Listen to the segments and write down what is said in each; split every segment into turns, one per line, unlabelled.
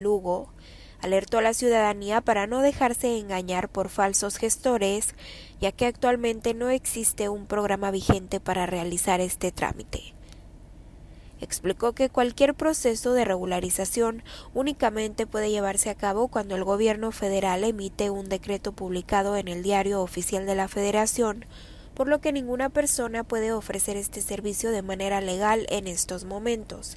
Lugo, alertó a la ciudadanía para no dejarse engañar por falsos gestores, ya que actualmente no existe un programa vigente para realizar este trámite. Explicó que cualquier proceso de regularización únicamente puede llevarse a cabo cuando el gobierno federal emite un decreto publicado en el Diario Oficial de la Federación, por lo que ninguna persona puede ofrecer este servicio de manera legal en estos momentos.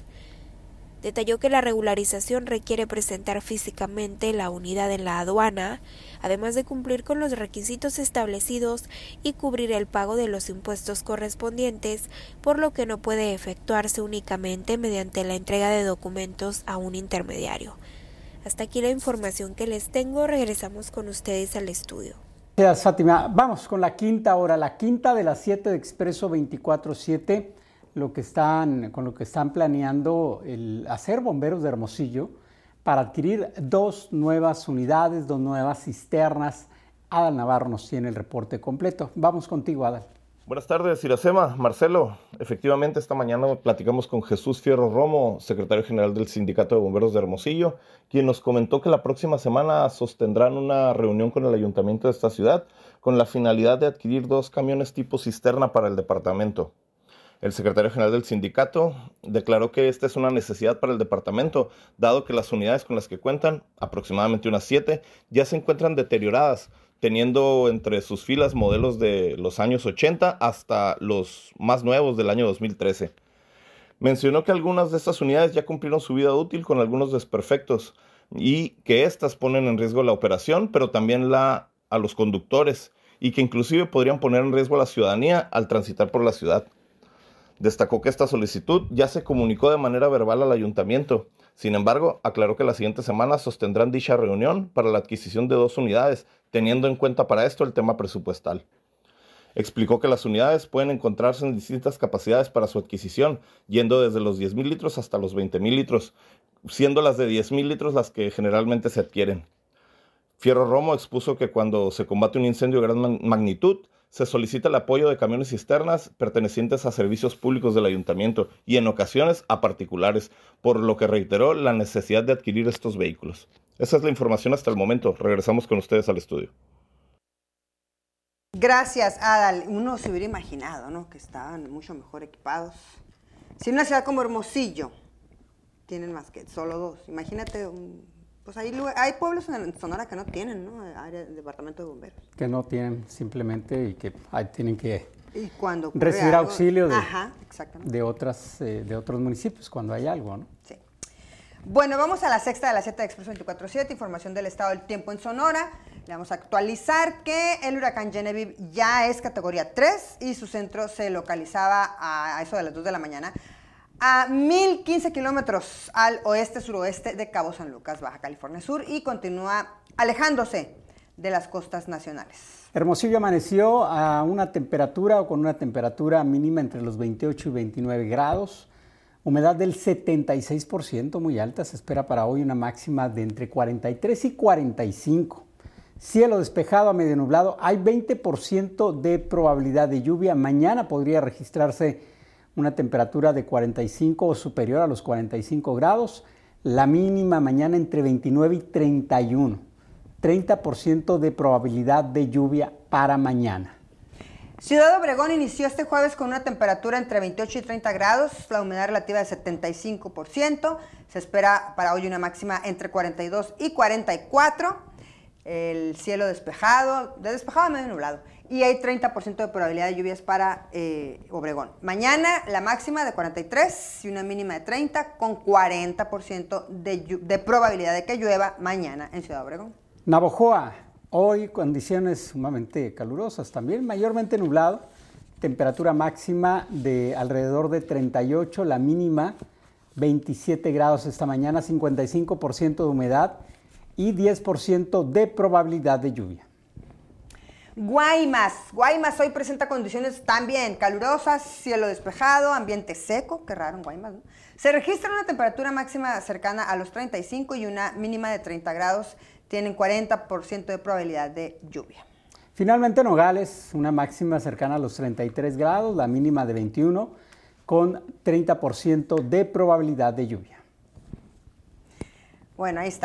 Detalló que la regularización requiere presentar físicamente la unidad en la aduana, además de cumplir con los requisitos establecidos y cubrir el pago de los impuestos correspondientes, por lo que no puede efectuarse únicamente mediante la entrega de documentos a un intermediario. Hasta aquí la información que les tengo. Regresamos con ustedes al estudio.
Gracias, Fátima. Vamos con la quinta hora, la quinta de las 7 de Expreso 24/7. Con lo que están planeando hacer Bomberos de Hermosillo para adquirir 2 nuevas unidades, 2 nuevas cisternas. Adal Navarro nos tiene el reporte completo. Vamos contigo, Adal.
Buenas tardes, Iracema, Marcelo. Efectivamente, esta mañana platicamos con Jesús Fierro Romo, secretario general del Sindicato de Bomberos de Hermosillo, quien nos comentó que la próxima semana sostendrán una reunión con el ayuntamiento de esta ciudad con la finalidad de adquirir 2 camiones tipo cisterna para el departamento. El secretario general del sindicato declaró que esta es una necesidad para el departamento, dado que las unidades con las que cuentan, aproximadamente unas 7, ya se encuentran deterioradas, teniendo entre sus filas modelos de los años 80 hasta los más nuevos del año 2013. Mencionó que algunas de estas unidades ya cumplieron su vida útil con algunos desperfectos y que estas ponen en riesgo la operación, pero también a los conductores, y que inclusive podrían poner en riesgo a la ciudadanía al transitar por la ciudad. Destacó que esta solicitud ya se comunicó de manera verbal al ayuntamiento. Sin embargo, aclaró que la siguiente semana sostendrán dicha reunión para la adquisición de 2 unidades, teniendo en cuenta para esto el tema presupuestal. Explicó que las unidades pueden encontrarse en distintas capacidades para su adquisición, yendo desde los 10,000 litros hasta los 20,000 litros, siendo las de 10,000 litros las que generalmente se adquieren. Fierro Romo expuso que cuando se combate un incendio de gran magnitud, se solicita el apoyo de camiones cisternas pertenecientes a servicios públicos del ayuntamiento y en ocasiones a particulares, por lo que reiteró la necesidad de adquirir estos vehículos. Esa es la información hasta el momento. Regresamos con ustedes al estudio.
Gracias, Adal. Uno se hubiera imaginado, ¿no?, que estaban mucho mejor equipados. Si en una ciudad como Hermosillo tienen más que solo 2, imagínate pues hay pueblos en Sonora que no tienen, ¿no?, área de departamento de bomberos.
Que no tienen simplemente y que tienen que
recibir
auxilio de otros municipios cuando hay algo, ¿no?
Sí. Bueno, vamos a la sexta de las 7 de Expreso 24/7, información del estado del tiempo en Sonora. Le vamos a actualizar que el huracán Genevieve ya es categoría 3 y su centro se localizaba a eso de las 2 de la mañana a 1,015 kilómetros al oeste-suroeste de Cabo San Lucas, Baja California Sur, y continúa alejándose de las costas nacionales.
Hermosillo amaneció con una temperatura mínima entre los 28 y 29 grados, humedad del 76%, muy alta. Se espera para hoy una máxima de entre 43 y 45. Cielo despejado a medio nublado, hay 20% de probabilidad de lluvia. Mañana podría registrarse una temperatura de 45 o superior a los 45 grados. La mínima mañana entre 29 y 31. 30% de probabilidad de lluvia para mañana.
Ciudad Obregón inició este jueves con una temperatura entre 28 y 30 grados, la humedad relativa de 75%. Se espera para hoy una máxima entre 42 y 44. El cielo despejado a medio nublado. Y hay 30% de probabilidad de lluvias para Obregón. Mañana la máxima de 43 y una mínima de 30, con 40% de probabilidad de que llueva mañana en Ciudad Obregón.
Navojoa, hoy condiciones sumamente calurosas también, mayormente nublado, temperatura máxima de alrededor de 38, la mínima 27 grados esta mañana, 55% de humedad y 10% de probabilidad de lluvia.
Guaymas hoy presenta condiciones también calurosas, cielo despejado, ambiente seco, qué raro en Guaymas, ¿no? Se registra una temperatura máxima cercana a los 35 y una mínima de 30 grados, tienen 40% de probabilidad de lluvia.
Finalmente Nogales, una máxima cercana a los 33 grados, la mínima de 21, con 30% de probabilidad de lluvia.
Bueno, ahí está.